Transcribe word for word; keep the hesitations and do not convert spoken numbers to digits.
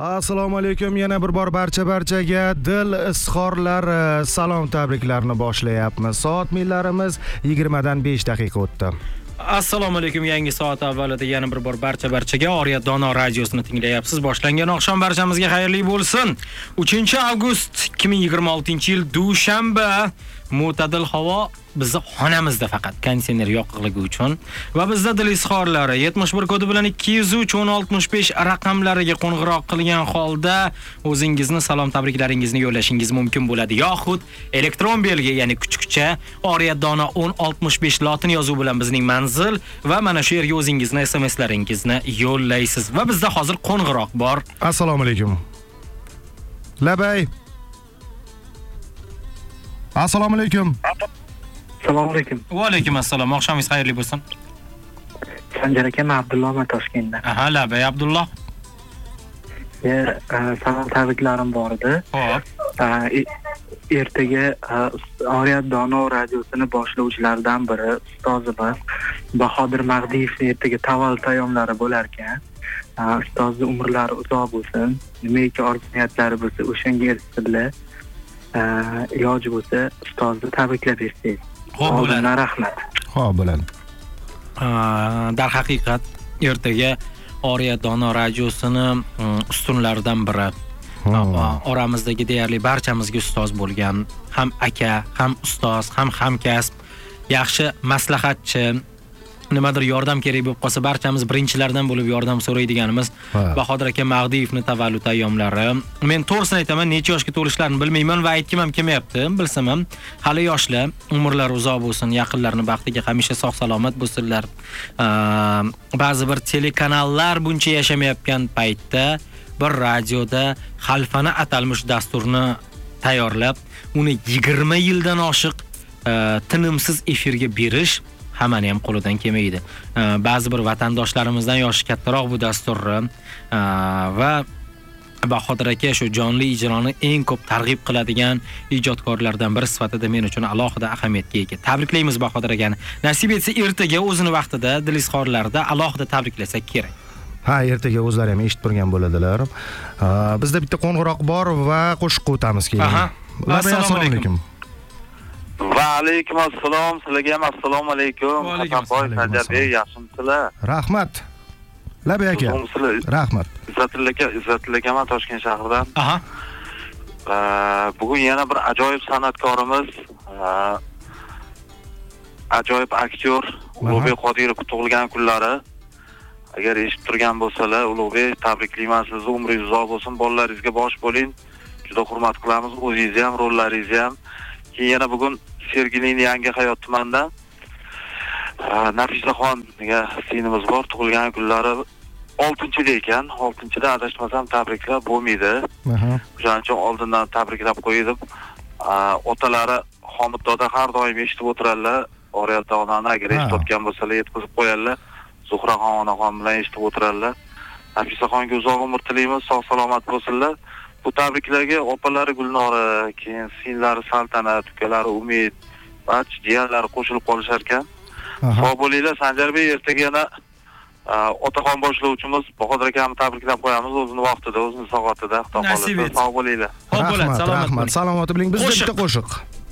Assalomu alaykum. Yana bir bor barcha barchaga dil izhorlari, salom tabriklarni boshlayapmiz. Soat millarimiz yigirmadan besh daqiqa o'tdi. Assalomu alaykum. Yangi soat avvalida yana bir bor barcha barchaga Oriya Dono radiosini tinglayapsiz. Boshlangan oqshom barchamizga xayrli bo'lsin. uchinchi avgust ikki ming yigirma oltinchi yil dushanba. Mo'tadil havo bizning xonamizda faqat konditsioner yoqiligi uchun va bizda dil izhorlari yetmish bir kodi bilan ikki yuz uch o'n oltmish besh raqamlariga qo'ng'iroq qilgan holda o'zingizni salom tabriklaringizni yo'llashingiz mumkin bo'ladi. Yoxud elektron belgi, ya'ni kuchukcha Oriya Dono o'n oltmish besh lotin yozuvi bilan bizning manzil va mana shu yerga o'zingizni S M S'laringizni yo'llaysiz va bizda hozir qo'ng'iroq bor. Assalomu alaykum. Labay. Assalomu alaykum. Assalomu alaykum. Va alaykum assalom. Oqshomingiz xayrli bo'lsin. Sanjar aka, men Abdulloh Toshkentdan. Aha, labay Abdulloh. Ya, salom tabriklarim bor edi. Xo'p. Ertaga Oriya Dono radiosini boshlovchilaridan biri ustozimiz Bahodir Mag'diyevning ertaga tavallud taomlari bo'lar ekan. Ustozning umrlari uzoq bo'lsin. Nimaiki orzu-niyatlari bo'lsa, o'shanga erishsinlar. Iloji bo'lsa ustozni tabriklab bersangiz. Xo'p, bo'ladi. Rahmat. Xo'p, bo'ladi. Dar haqiqat ertaga Oriya Dono radiosini ustunlaridan biri. Oramizdagi deyarli barchamizga ustoz bo'lgan, ham aka, ham ustoz, ham hamkasb, yaxshi maslahatchi, nimadir yordam kerak bo'lib qolsa barchamiz birinchilardan bo'lib yordam so'raydiganimiz Bahodir aka Mag'diyevning tavallud ayyomlari. Men to'g'risini aytaman, necha yoshga to'lishlarini bilmayman va aytkim ham kelmayapti. Bilsam ham hali yoshlar, umrlari uzoq bo'lsin, yaqinlarini baxtiga hamisha sog' salomat bo'lsinlar. Ba'zi bir telekanallar buncha yashamayotgan paytda bir radioda Xalfana atalmish dasturni tayyorlab, uni yigirma yildan oshiq tinimsiz efirga berish hammani ham qo'lidan kelmaydi. Ba'zi bir vatandoshlarimizdan yoshi kattaroq bu dasturni va Bahodir aka shu jonli ijroni eng ko'p targ'ib qiladigan ijodkorlardan biri sifatida men uchun alohida ahamiyatga ega. Tabriklaymiz Bahodir akani. Nasib etsa ertaga o'zini vaqtida dil izhorlarida alohida tabriklasak kerak. Ha, ertaga o'zlari ham eshitib turgan bo'ladilar. Bizda bitta qo'ng'iroq bor va qo'shiq o'tamiz keyin. Aha. Assalomu alaykum. Va alaykum assalom. Sizlarga ham assalomu alaykum. Hasanboy, Sajarbek, yaxshimisizlar? Rahmat. Labay aka. Rahmat. Izzatilla aka, Izzatilla akaman Toshkent shahridan. Aha. Bugun yana bir ajoyib san'atkorimiz, ajoyib aktyor Ulug'bek Qodirov tug'ilgan kunlari. Agar eshitib turgan bo'lsalar, Ulug'bek, tabriklayman sizni, umringiz uzoq bo'lsin, bolalaringizga bosh bo'ling. Juda hurmat qilamiz, o'zingizni ham, rollaringizni ham. Keyin yana bugun Sergelining Yangi hayot tumanidan Nafisaxon degan singlimiz bor, tug'ilgan kunlari oltinchida ekan. oltinchida adashmasam tabriklab bo'lmaydi. O'shaning uchun oldindan tabriklab qo'ydim. Otalari Xomid doda har doim eshitib o'tirarlar. Oriya Dononi agar eshitib o'tgan bo'lsalar, yetkazib qo'yarlar. Zuhraxon onaxon bilan eshitib o'tirarlar. Nafisaxonga uzoq umr tilaymiz, sog' salomat bo'lsinlar. Bu tabriklarga opalari Gulnora, keyin singlari Saltanat, ukalari Umid, barcha jiyanlari qo'shilib qolishar ekan. Sog' bo'linglar. Sanjarbek, ertaga yana otaxon boshlovchimiz Bahodir akani tabriklab qo'yamiz o'zini vaqtida, o'zini soatida. Xudo xolasa sog' bo'linglar. Xo'p, bo'ladi. Salomat bo'ling. Salomat bo'ling. Bizda bitta qo'shiq.